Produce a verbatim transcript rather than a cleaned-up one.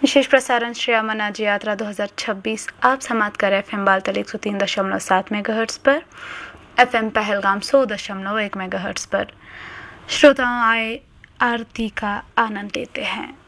विशेष प्रसारण श्री अमरनाथ यात्रा दो हज़ार छब्बीस आप समाप्त कर एफ एम बालतल एक सौ तीन दशमलव सात मेगाहर्ट्ज पर, एफ एम पहलगाम सौ दशमलव एक मेगाहर्ट्ज पर। श्रोताओं आए आरती का आनंद लेते हैं।